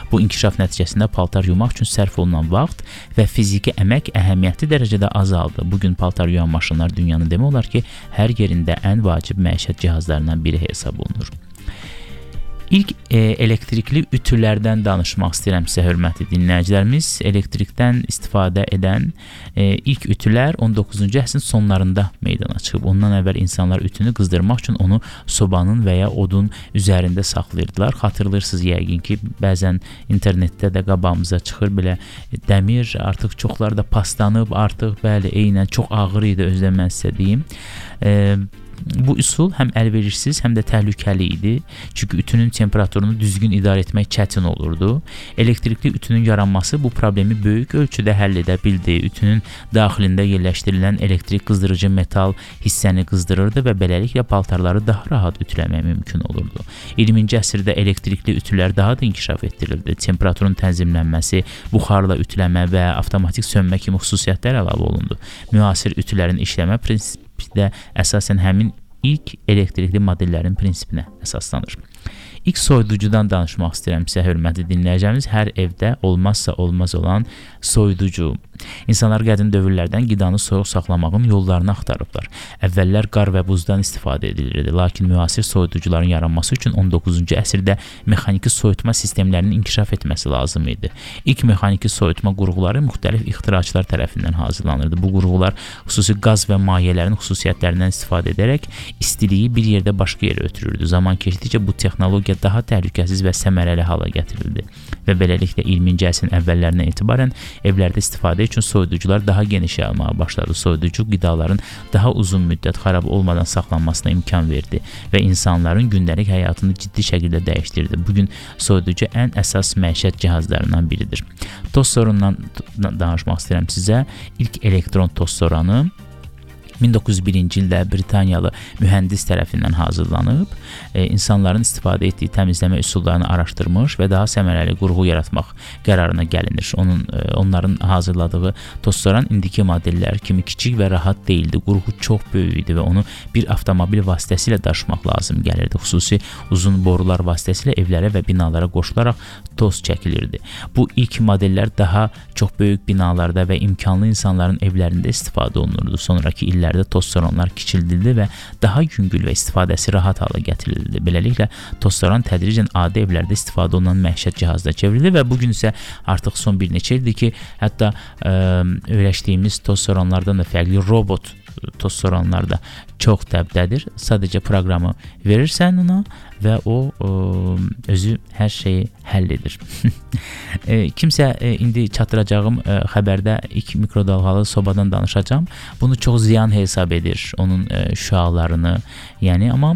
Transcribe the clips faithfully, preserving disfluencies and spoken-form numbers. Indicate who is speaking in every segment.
Speaker 1: Bu inkişaf nəticəsində paltar yumaq üçün sərf olunan vaxt və fiziki əmək əhəmiyyətli dərəcədə azaldı. Bugün paltar yuyan maşınlar dünyanın demək olar ki, hər yerində ən vacib məişət cihazlarından biri hesab olunur. İlk e, elektrikli ütülərdən danışmaq istəyirəm sizə, hörmətli dinləyicilərimiz. Elektrikdən istifadə edən e, ilk ütülər on doqquzuncu əsrin sonlarında meydana çıxıb. Ondan əvvəl insanlar ütünü qızdırmaq üçün onu sobanın və ya odun üzərində saxlayırdılar. Xatırlayırsınız yəqin ki, bəzən internetdə də qabağımıza çıxır belə dəmir, artıq çoxlar da paslanıb, artıq bəli, eynən çox ağır idi, özdə mən sizə deyim. E, Bu üsul həm əlverişsiz, həm də təhlükəli idi. Çünki ütünün temperaturunu düzgün idarə etmək çətin olurdu. Elektrikli ütünün yaranması bu problemi böyük ölçüdə həll edə bildi. Ütünün daxilində yerləşdirilən elektrik qızdırıcı metal hissəni qızdırırdı və beləliklə paltarları daha rahat ütüləmək mümkün olurdu. iyirminci əsrdə elektrikli ütülər daha da inkişaf etdirildi. Temperaturun tənzimlənməsi, buxarla ütüləmə və avtomatik sönmə kimi xüsusiyyətlər əlavə olundu. Müasir ütülərin işləmə prinsipi də əsasən həmin ilk elektrikli modellərin prinsipinə əsaslanır. İlk soyuducudan danışmaq istəyirəm sizə, hörmətli dinləyəcəyimiz. Hər evdə olmazsa olmaz olan soyuducu. İnsanlar qədim dövrlərdən qidanı soyuq saxlamağın yollarını axtarıblar. Əvvəllər qar və buzdan istifadə edilirdi, lakin müasir soyuducuların yaranması üçün on doqquzuncu əsrdə mexaniki soyutma sistemlərinin inkişaf etməsi lazım idi. İlk mexaniki soyutma qurğuları müxtəlif ixtiraçılar tərəfindən hazırlanırdı. Bu qurğular xüsusi qaz və mayyələrin xüsusiyyətlərindən istifadə edərək istiliyi bir yerdə başqa yerə ötürürdü. Zaman keçdikcə bu texnologiya daha təhlükəsiz və səmərəli hala gətirildi və beləliklə iyirminci əsrin əvvəllərindən etibarən evlərdə istifadə üçün soyuducular daha geniş yayılmağa başladı. Soyuducu qidaların daha uzun müddət xarab olmadan saxlanmasına imkan verdi və insanların gündəlik həyatını ciddi şəkildə dəyişdirdi. Bugün soyuducu ən əsas məişət cihazlarından biridir. Toz sorunundan danışmaq istəyirəm sizə. İlk elektron toz soranı min doqquz yüz birinci ildə Britaniyalı mühəndis tərəfindən hazırlanıb, e, insanların istifadə etdiyi təmizləmə üsullarını araşdırmış və daha səmərəli qurğu yaratmaq qərarına gəlinir. Onun, e, onların hazırladığı tozsoran indiki modellər kimi kiçik və rahat deyildi. Qurğu çox böyük idi və onu bir avtomobil vasitəsilə daşımaq lazım gəlirdi. Xüsusi uzun borular vasitəsilə evlərə və binalara qoşularaq toz çəkilirdi. Bu ilk modellər daha çox böyük binalarda və imkanlı insanların evlərində istifadə olunurdu. Sonraki illər tozsoranlar kiçildildi və daha yüngül və istifadəsi rahat hala gətirildi. Beləliklə, tozsoran tədricən adi evlərdə istifadə olunan məişət cihazına çevrildi və bugün isə artıq son bir neçə ildir ki, hətta ə, öyrəşdiyimiz tozsoranlardan da fərqli robot tozsoranlar da çox təbdədir. Sadəcə proqramı verirsən ona və o ə, özü hər şeyi həll edir. e, kimsə e, indi çatdıracağım e, xəbərdə ilk mikrodalğalı sobadan danışacağam. Bunu çox ziyan hesab edir onun e, şüalarını. Yəni amma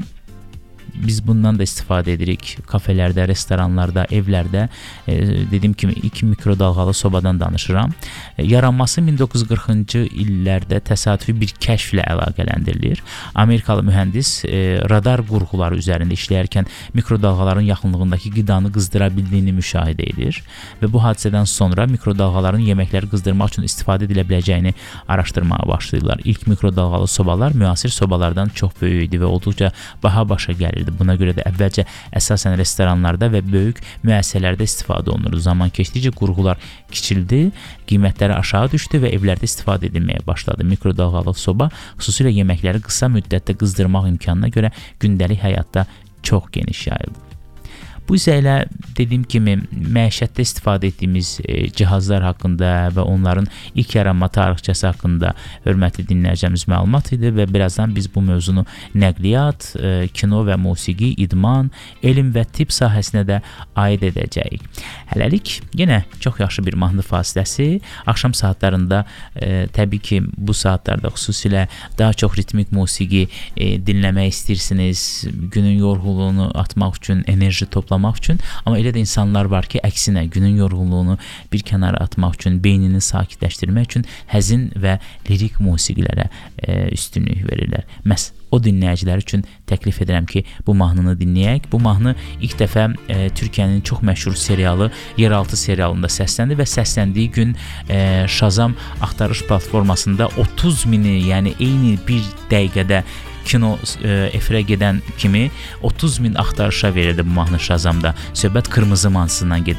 Speaker 1: biz bundan da istifadə edirik kafelərdə, restoranlarda, evlərdə. E, dediyim kimi ilk mikrodalğalı sobadan danışıram. E, yaranması min doqquz yüz qırxıncı illərdə təsadüfi bir kəşflə əlaqələndirilir. Amerikalı mühəndis e, radar qurğuları üzərində işləyərkən mikrodalğaların yaxınlığındakı qidanı qızdıra bildiyini müşahidə edir və bu hadisədən sonra mikrodalğaların yeməkləri qızdırmaq üçün istifadə edilə biləcəyini araşdırmağa başlayırlar. İlk mikrodalğalı sobalar müasir sobalardan çox böyük idi və olduqca baha başa gəlirdi. Buna görə də əvvəlcə əsasən restoranlarda və böyük müəssisələrdə istifadə olunurdu. Zaman keçdikcə qurğular kiçildi, qiymətləri aşağı düşdü və evlərdə istifadə edilməyə başladı. Mikrodalğalı soba xüsusilə yeməkləri qısa müddətdə qızdırmaq imkanına görə gündəlik həyatda çox geniş yayıldı. Bu isə elə dediyim kimi məişətdə istifadə etdiyimiz e, cihazlar haqqında və onların ilk yaranma tarixçəsi haqqında hörmətli dinləyəcəyimiz məlumat idi və birazdan biz bu mövzunu nəqliyyat, e, kino və musiqi, idman, elm və tibb sahəsinə də aid edəcəyik. Hələlik yenə çox yaxşı bir mahnı fasiləsi. Axşam saatlarında e, təbii ki bu saatlarda xüsusilə daha çox ritmik musiqi e, dinləmək istəyirsiniz, günün yorğunluğunu atmaq üçün, enerji toplamaq üçün, amma elə də insanlar var ki, əksinə günün yorğunluğunu bir kənara atmaq üçün, beynini sakitləşdirmək üçün həzin və lirik musiqilərə e, üstünlük verirlər. Məhz o dinləyicilər üçün təklif edirəm ki, bu mahnını dinləyək. Bu mahnı ilk dəfə e, Türkiyənin çox məşhur serialı Yeraltı serialında səsləndi və səsləndiyi gün e, Shazam axtarış platformasında otuz mini, yəni eyni bir dəqiqədə kino e, efirə gedən kimi otuz min axtarışa verildi bu mahnı Shazamda. Söhbət Qırmızı Mansından gedir.